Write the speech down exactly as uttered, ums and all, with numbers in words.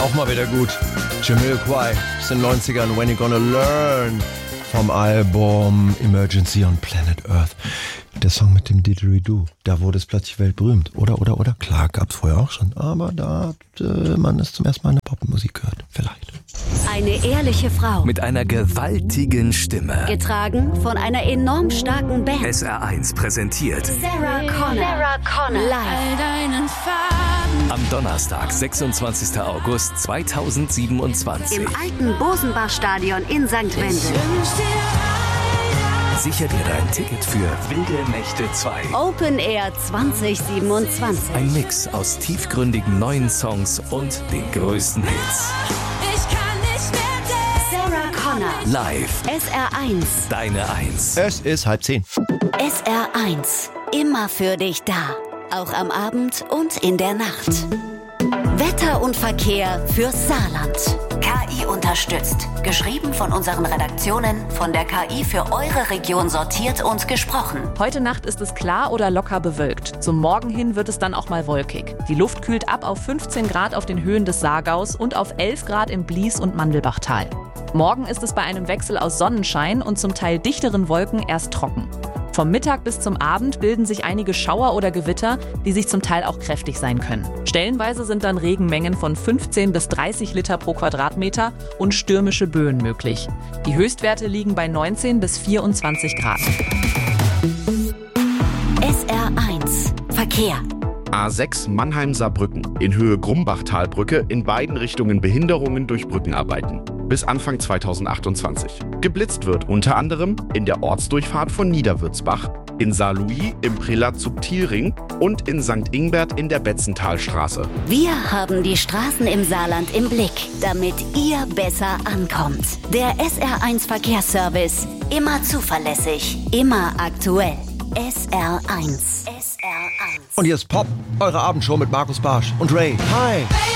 Auch mal wieder gut. Jamiroquai aus den neunzigern, When You Gonna Learn vom Album Emergency on Planet Earth. Der Song mit dem Didgeridoo, da wurde es plötzlich weltberühmt. Oder, oder, oder? Klar, gab's vorher auch schon. Aber da hat äh, man es zum ersten Mal in der Popmusik gehört. Vielleicht. Eine ehrliche Frau. Mit einer gewaltigen Stimme. Getragen von einer enorm starken Band. S R eins präsentiert Sarah Connor. Sarah Connor. Live. Am Donnerstag, sechsundzwanzigsten August zweitausendsiebenundzwanzig. Im alten Bosenbach-Stadion in Sankt Wendel. Sicher dir dein Ticket für Wilde Nächte zwei. Open Air zwanzig siebenundzwanzig. Ein Mix aus tiefgründigen neuen Songs und den größten Hits. Ich kann nicht mehr Sarah Connor. Live. S R eins. Deine Eins. Es ist halb zehn. S R eins. Immer für dich da. Auch am Abend und in der Nacht. Wetter und Verkehr fürs Saarland. K I unterstützt. Geschrieben von unseren Redaktionen, von der K I für eure Region sortiert und gesprochen. Heute Nacht ist es klar oder locker bewölkt. Zum Morgen hin wird es dann auch mal wolkig. Die Luft kühlt ab auf fünfzehn Grad auf den Höhen des Saargaus und auf elf Grad im Blies- und Mandelbachtal. Morgen ist es bei einem Wechsel aus Sonnenschein und zum Teil dichteren Wolken erst trocken. Vom Mittag bis zum Abend bilden sich einige Schauer oder Gewitter, die sich zum Teil auch kräftig sein können. Stellenweise sind dann Regenmengen von fünfzehn bis dreißig Liter pro Quadratmeter und stürmische Böen möglich. Die Höchstwerte liegen bei neunzehn bis vierundzwanzig Grad. S R eins. Verkehr. A sechs Mannheim-Saarbrücken, in Höhe Grumbachtalbrücke, in beiden Richtungen Behinderungen durch Brückenarbeiten. Bis Anfang zweitausendachtundzwanzig. Geblitzt wird unter anderem in der Ortsdurchfahrt von Niederwürzbach, in Saarlouis im Prelat-Subtilring und in Sankt Ingbert in der Betzentalstraße. Wir haben die Straßen im Saarland im Blick, damit ihr besser ankommt. Der S R eins Verkehrsservice. Immer zuverlässig, immer aktuell. S R eins. S R eins. Und hier ist Pop, eure Abendshow mit Markus Barsch und Ray. Hi!